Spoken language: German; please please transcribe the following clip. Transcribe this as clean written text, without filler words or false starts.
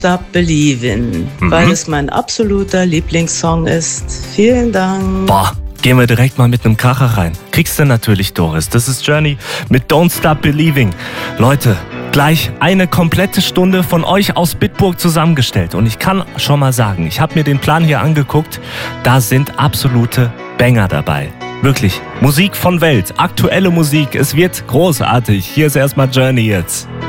Stop Believin', weil es mein absoluter Lieblingssong ist. Vielen Dank. Boah, gehen wir direkt mal mit einem Kracher rein. Kriegst du natürlich, Doris. Das ist Journey mit Don't Stop Believing. Leute, gleich eine komplette Stunde von euch aus Bitburg zusammengestellt. Und ich kann schon mal sagen, ich habe mir den Plan hier angeguckt. Da sind absolute Banger dabei. Wirklich, Musik von Welt, aktuelle Musik. Es wird großartig. Hier ist erstmal Journey jetzt.